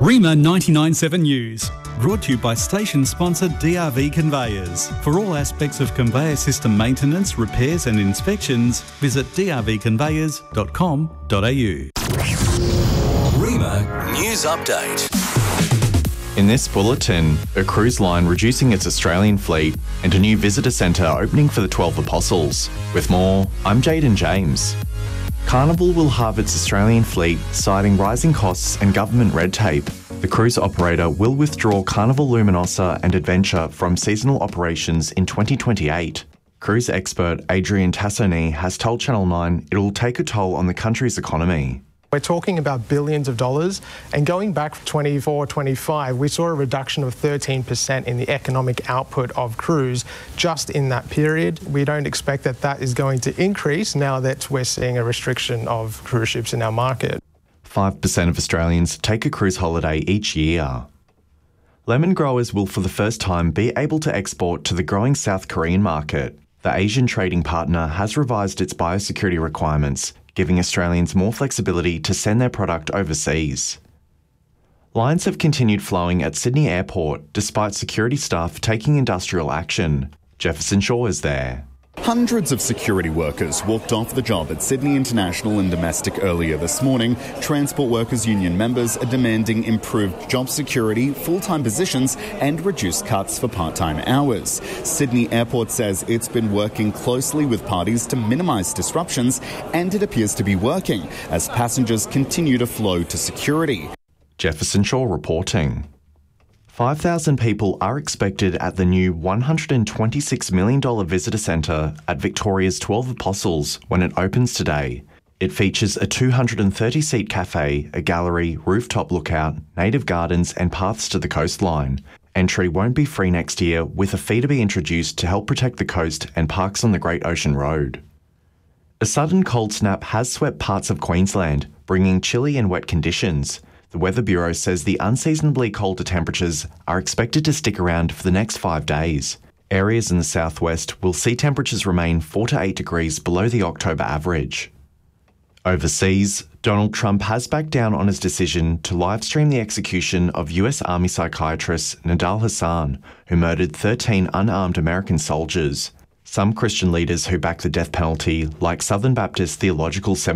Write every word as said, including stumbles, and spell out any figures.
Rima ninety-nine point seven News, brought to you by station sponsor D R V Conveyors. For all aspects of conveyor system maintenance, repairs and inspections, visit d r v conveyors dot com dot a u. Rima News Update. In this bulletin, a cruise line reducing its Australian fleet and a new visitor centre opening for the twelve Apostles. With more, I'm Jaden James. Carnival will halve its Australian fleet, citing rising costs and government red tape. The cruise operator will withdraw Carnival Luminosa and Adventure from seasonal operations in twenty twenty-eight. Cruise expert Adrian Tassoni has told Channel nine it will take a toll on the country's economy. We're talking about billions of dollars, and going back from twenty-four twenty-five, we saw a reduction of thirteen percent in the economic output of cruise just in that period. We don't expect that that is going to increase now that we're seeing a restriction of cruise ships in our market. five percent of Australians take a cruise holiday each year. Lemon growers will for the first time be able to export to the growing South Korean market. The Asian trading partner has revised its biosecurity requirements, giving Australians more flexibility to send their product overseas. Lines have continued flowing at Sydney Airport despite security staff taking industrial action. Jefferson Shaw is there. Hundreds of security workers walked off the job at Sydney International and Domestic earlier this morning. Transport Workers Union members are demanding improved job security, full-time positions and reduced cuts for part-time hours. Sydney Airport says it's been working closely with parties to minimise disruptions, and it appears to be working as passengers continue to flow to security. Jefferson Shaw reporting. five thousand people are expected at the new one hundred twenty-six million dollars visitor centre at Victoria's twelve Apostles when it opens today. It features a two hundred thirty seat cafe, a gallery, rooftop lookout, native gardens and paths to the coastline. Entry won't be free next year, with a fee to be introduced to help protect the coast and parks on the Great Ocean Road. A sudden cold snap has swept parts of Queensland, bringing chilly and wet conditions. The Weather Bureau says the unseasonably colder temperatures are expected to stick around for the next five days. Areas in the southwest will see temperatures remain four to eight degrees below the October average. Overseas, Donald Trump has backed down on his decision to livestream the execution of U S Army psychiatrist Nidal Hasan, who murdered thirteen unarmed American soldiers. Some Christian leaders who back the death penalty, like Southern Baptist Theological Seminary,